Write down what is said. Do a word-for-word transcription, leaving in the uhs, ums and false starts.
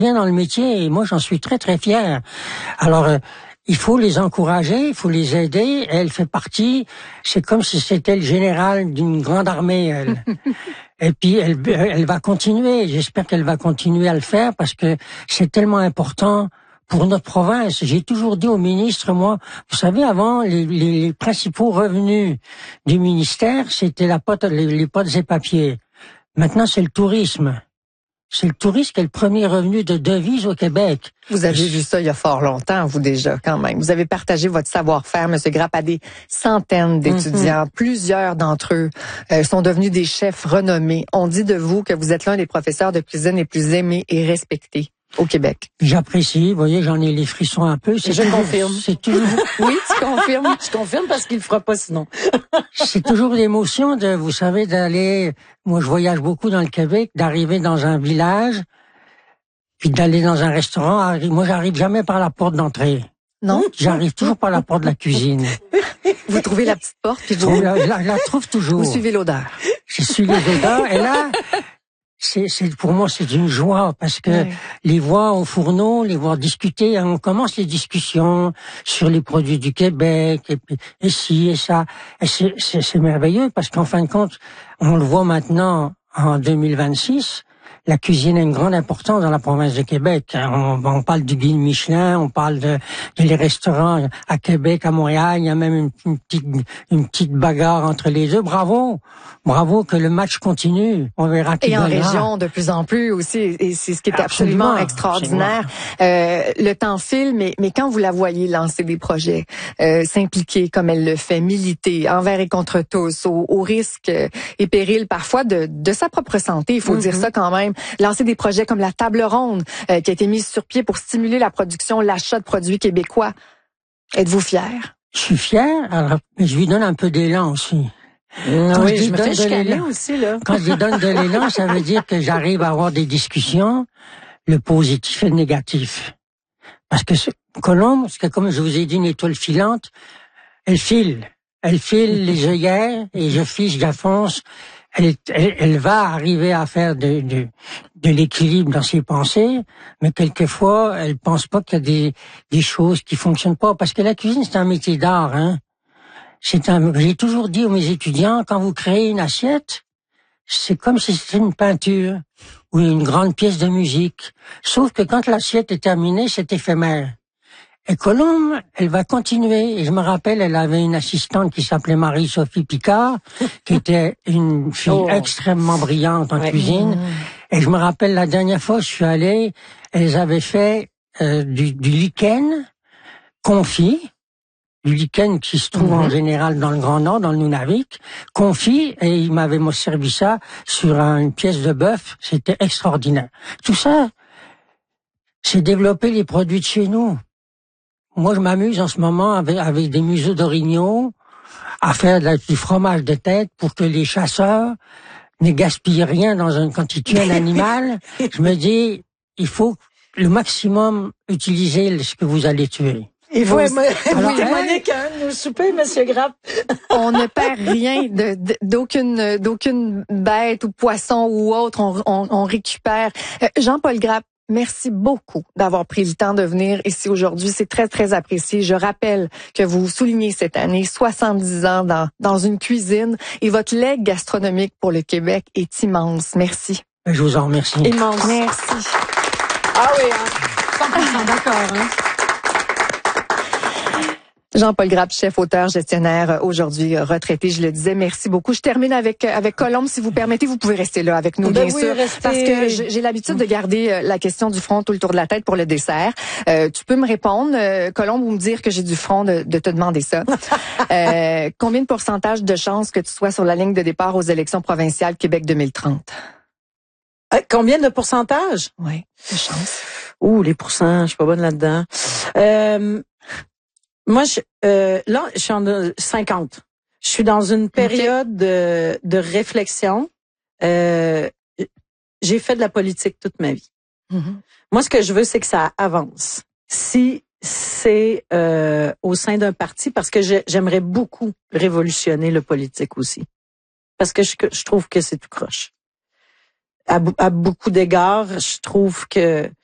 bien dans le métier et moi j'en suis très très fier. Alors euh, il faut les encourager, il faut les aider. Elle fait partie, c'est comme si c'était le général d'une grande armée. Elle. Et puis elle, elle va continuer. J'espère qu'elle va continuer à le faire parce que c'est tellement important pour notre province. J'ai toujours dit au ministre, moi, vous savez, avant les, les, les principaux revenus du ministère, c'était la pote, les, les potes et papiers. Maintenant, c'est le tourisme. C'est le tourisme qui est le premier revenu de devise au Québec. Vous avez vu ça il y a fort longtemps, vous déjà, quand même. Vous avez partagé votre savoir-faire, M. Grappe, à des centaines d'étudiants. Mm-hmm. Plusieurs d'entre eux euh, sont devenus des chefs renommés. On dit de vous que vous êtes l'un des professeurs de cuisine les plus aimés et respectés au Québec. J'apprécie, vous voyez, j'en ai les frissons un peu. C'est je toujours, confirme. C'est toujours. Oui, tu confirmes. Je confirme parce qu'il le fera pas sinon. C'est toujours l'émotion de, vous savez, d'aller. Moi, je voyage beaucoup dans le Québec, d'arriver dans un village, puis d'aller dans un restaurant. Moi, j'arrive jamais par la porte d'entrée. Non, j'arrive toujours par la porte de la cuisine. Vous trouvez la petite porte, puis vous. Je la, la, la trouve toujours. Vous suivez l'odeur. Je suis les odeurs, et là. C'est, c'est, pour moi, c'est une joie parce que oui. les voir au fourneau, les voir discuter, on commence les discussions sur les produits du Québec et puis et ci et ça. Et c'est, c'est, c'est merveilleux parce qu'en fin de compte, on le voit maintenant en deux mille vingt-six. La cuisine a une grande importance dans la province de Québec. On, on parle du guide Michelin, on parle de, de les restaurants à Québec, à Montréal. Il y a même une, une petite, une petite bagarre entre les deux. Bravo, bravo que le match continue. On verra qui gagnera. Et en région de plus en plus aussi, et c'est ce qui est absolument, absolument extraordinaire. Euh, le temps file, mais, mais quand vous la voyez lancer des projets, euh, s'impliquer comme elle le fait, militer envers et contre tous, au, au risque et péril parfois de, de sa propre santé, il faut mm-hmm. dire ça quand même. Lancer des projets comme la table ronde euh, qui a été mise sur pied pour stimuler la production, l'achat de produits québécois. Êtes-vous fier? Je suis fier, alors, mais je lui donne un peu d'élan aussi. Quand oui, je, je me fais chicaner aussi, là. Quand je lui donne de l'élan, ça veut dire que j'arrive à avoir des discussions, le positif et le négatif. Parce que Colombe, c'est comme je vous ai dit, une étoile filante, elle file. Elle file les œillères et je fiche, j'affonce. Elle, elle, elle va arriver à faire de, de, de l'équilibre dans ses pensées, mais quelquefois, elle pense pas qu'il y a des, des choses qui fonctionnent pas. Parce que la cuisine, c'est un métier d'art, hein. C'est un, j'ai toujours dit à mes étudiants, quand vous créez une assiette, c'est comme si c'était une peinture ou une grande pièce de musique. Sauf que quand l'assiette est terminée, c'est éphémère. Et Colombe, elle va continuer. Et je me rappelle, elle avait une assistante qui s'appelait Marie-Sophie Picard, qui était une fille oh. extrêmement brillante en ouais. cuisine. Mmh. Et je me rappelle, la dernière fois que je suis allé, elles avaient fait euh, du, du lichen confit, du lichen qui se trouve mmh. en général dans le Grand Nord, dans le Nunavik, confit, et il m'avait servi ça sur un, une pièce de bœuf. C'était extraordinaire. Tout ça, c'est développer les produits de chez nous. Moi, je m'amuse en ce moment avec, avec des museaux d'orignaux à faire de la, du fromage de tête pour que les chasseurs ne gaspillent rien dans un, quand ils tuent un animal. Je me dis, il faut le maximum utiliser ce que vous allez tuer. Il faut témoigner quand même nous souper, Monsieur Grappe. On ne perd rien de, de, d'aucune, d'aucune bête ou poisson ou autre. On, on, on récupère. Euh, Jean-Paul Grappe, merci beaucoup d'avoir pris le temps de venir ici aujourd'hui. C'est très, très apprécié. Je rappelle que vous soulignez cette année soixante-dix ans dans, dans une cuisine et votre legs gastronomique pour le Québec est immense. Merci. Je vous en remercie. Immense. Merci. Ah oui, hein. cent pour cent d'accord, hein. Jean-Paul Grappe, chef, auteur, gestionnaire, aujourd'hui retraité, je le disais. Merci beaucoup. Je termine avec avec Colombe, si vous permettez. Vous pouvez rester là avec nous, ben bien oui, sûr, restez... parce que j'ai l'habitude de garder la question du front tout le tour de la tête pour le dessert. Euh, tu peux me répondre, euh, Colombe, ou me dire que j'ai du front de, de te demander ça. euh, combien de pourcentage de chances que tu sois sur la ligne de départ aux élections provinciales Québec deux mille trente? Euh, combien de pourcentage? Oui, de chances. Ouh, les pourcents, je suis pas bonne là-dedans. Euh... Moi, je, euh, là, je suis en cinquante. Je suis dans une période okay. de, de réflexion. Euh, j'ai fait de la politique toute ma vie. Mm-hmm. Moi, ce que je veux, c'est que ça avance. Si c'est euh, au sein d'un parti, parce que je, j'aimerais beaucoup révolutionner le politique aussi. Parce que je, je trouve que c'est tout croche. À, à beaucoup d'égards, je trouve que